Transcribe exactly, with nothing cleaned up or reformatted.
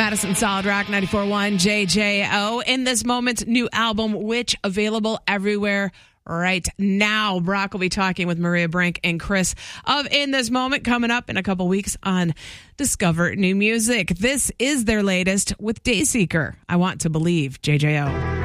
Madison Solid Rock ninety-four point one J J O. In this moment's new album, which available everywhere right now. Brock will be talking with Maria Brink and Chris of In This Moment coming up in a couple weeks on Discover New Music. This is their latest with Dayseeker. I Want to Believe, J J O.